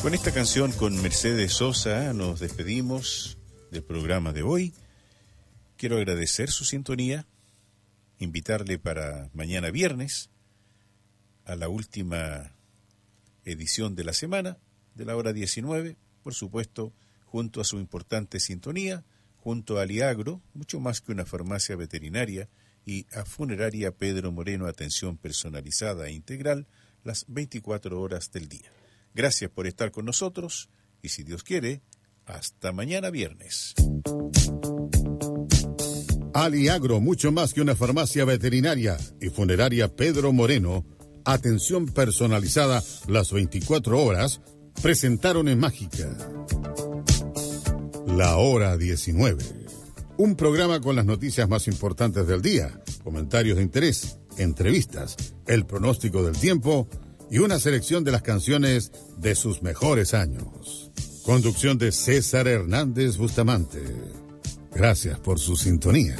Con esta canción, con Mercedes Sosa, nos despedimos del programa de hoy. Quiero agradecer su sintonía, invitarle para mañana viernes a la última edición de la semana, de la hora 19, por supuesto, junto a su importante sintonía, junto a Aliagro, mucho más que una farmacia veterinaria, y a Funeraria Pedro Moreno, atención personalizada e integral, las 24 horas del día. Gracias por estar con nosotros y, si Dios quiere, hasta mañana viernes. Aliagro, mucho más que una farmacia veterinaria, y Funeraria Pedro Moreno, atención personalizada las 24 horas, presentaron en Mágica La Hora 19. Un programa con las noticias más importantes del día, comentarios de interés, entrevistas, el pronóstico del tiempo y una selección de las canciones de sus mejores años. Conducción de César Hernández Bustamante. Gracias por su sintonía.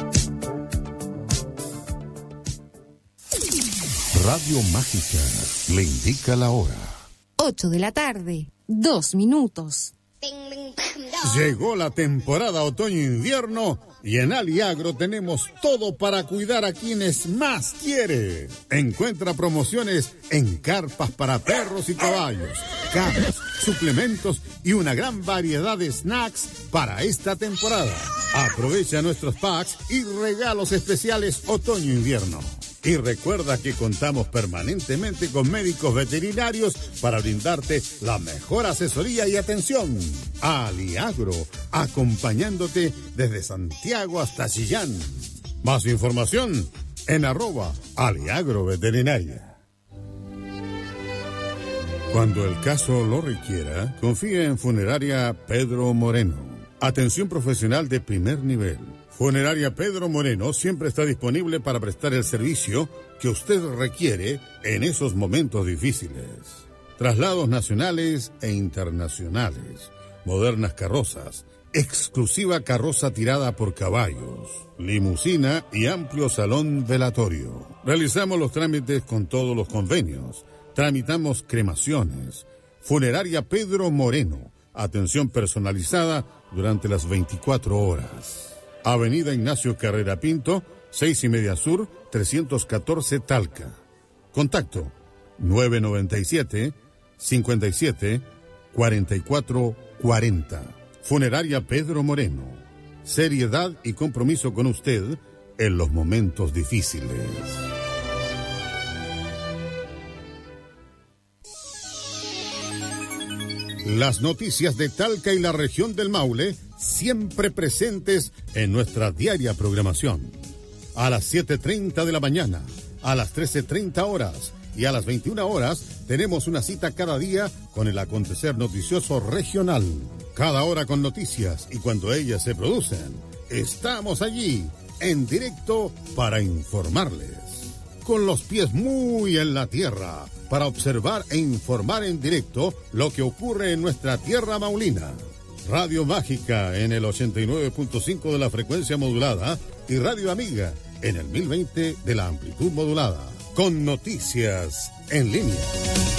Radio Mágica le indica la hora. 8 de la tarde, 2 minutos. Llegó la temporada otoño-invierno y en Aliagro tenemos todo para cuidar a quienes más quiere. Encuentra promociones en carpas para perros y caballos, camas, suplementos y una gran variedad de snacks para esta temporada. Aprovecha nuestros packs y regalos especiales otoño-invierno. Y recuerda que contamos permanentemente con médicos veterinarios para brindarte la mejor asesoría y atención. Aliagro, acompañándote desde Santiago hasta Chillán. Más información en @aliagroveterinaria. Cuando el caso lo requiera, confía en Funeraria Pedro Moreno. Atención profesional de primer nivel. Funeraria Pedro Moreno siempre está disponible para prestar el servicio que usted requiere en esos momentos difíciles. Traslados nacionales e internacionales, modernas carrozas, exclusiva carroza tirada por caballos, limusina y amplio salón velatorio. Realizamos los trámites con todos los convenios. Tramitamos cremaciones. Funeraria Pedro Moreno, atención personalizada durante las 24 horas. Avenida Ignacio Carrera Pinto, 6:30 Sur, 314 Talca. Contacto 997-57-4440. Funeraria Pedro Moreno. Seriedad y compromiso con usted en los momentos difíciles. Las noticias de Talca y la región del Maule siempre presentes en nuestra diaria programación. A las 7:30 de la mañana, a las 13:30 horas y a las 21 horas tenemos una cita cada día con el acontecer noticioso regional. Cada hora con noticias y cuando ellas se producen, estamos allí, en directo para informarles. Con los pies muy en la tierra, para observar e informar en directo lo que ocurre en nuestra tierra maulina. Radio Mágica en el 89.5 de la frecuencia modulada y Radio Amiga en el 1020 de la amplitud modulada. Con noticias en línea.